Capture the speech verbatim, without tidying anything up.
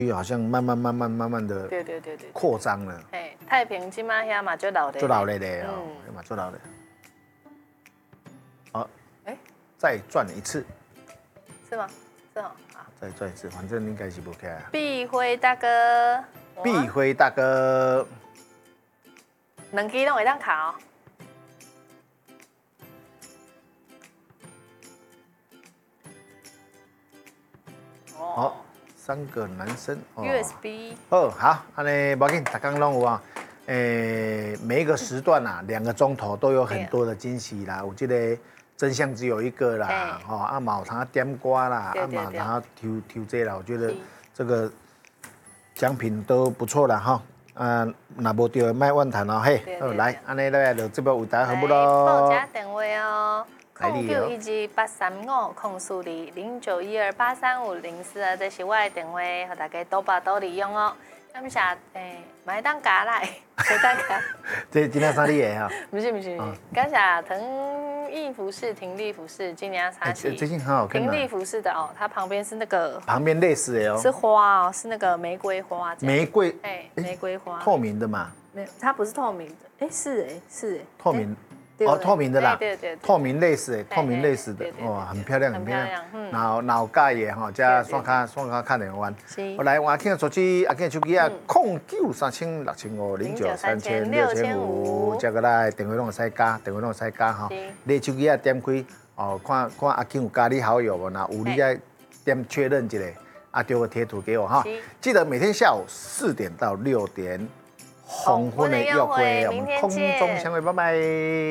好像慢慢慢慢慢慢的对对对对扩张了。 哎，太平今嘛遐嘛就老的， 就老了嘞哦，嘛就老了。好，哎，再转一次， 是吗？是哦，好， 再转一次，反正应该是不开啊。 碧辉大哥， 碧辉大哥， 两支拢会当考。 好，三个男生。 U S B。 哦，好，安尼无要紧，大家拢有啊。诶，每一个时段啊，两个钟头都有很多的惊喜啦。我记得真相只有一个啦，吼，啊嘛有通点歌啦，啊嘛有通抽抽这啦。我觉得这个奖品都不错啦，哈。啊，若无对卖万谈哦，嘿，来，安尼来就这边为大家好不咯？ 报价电话哦。零九一二八三五零四二零九一二八三五零四啊，这是我的电话，和大家多把多利用哦。感谢诶，买当加来，买当加。 这今天啥你的哈？ 不是不是，感谢腾毅服饰、婷丽服饰今年啥期？ 最近很好看。 婷丽服饰的哦，它旁边是那个。 旁边类似的哦。 是花哦，是那个玫瑰花。 玫瑰。 哎，玫瑰花。 透明的嘛？ 没有，它不是透明的。哎，是哎，是哎。 透明。哦，透明的啦， 对对， 透明类似的，透明类似的，哇，很漂亮，很漂亮。然后脑盖也哈，加双卡双卡看连弯。我来，阿庆的手机，阿庆的手机啊，空九三千六千五零九三千六千五，接过来电话拢会使加，电话拢会使加哈。你手机啊点开哦，看看阿庆有加你好友无？那有你再点确认一下，啊丢个贴图给我哈。记得每天下午四点到六点，红昏的约会，我们空中相会，拜拜。